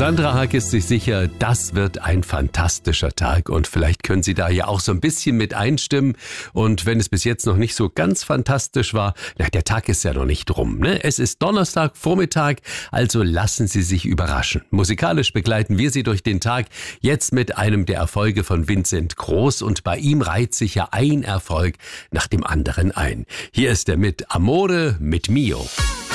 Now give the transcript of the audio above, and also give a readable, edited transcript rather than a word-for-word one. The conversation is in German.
Sandra Haag ist sich sicher, das wird ein fantastischer Tag und vielleicht können Sie da ja auch so ein bisschen mit einstimmen. Und wenn es bis jetzt noch nicht so ganz fantastisch war, na, der Tag ist ja noch nicht rum, ne? Es ist Donnerstag, Vormittag, also lassen Sie sich überraschen. Musikalisch begleiten wir Sie durch den Tag, jetzt mit einem der Erfolge von Vincent Groß und bei ihm reiht sich ja ein Erfolg nach dem anderen ein. Hier ist er mit Amore mit Mio.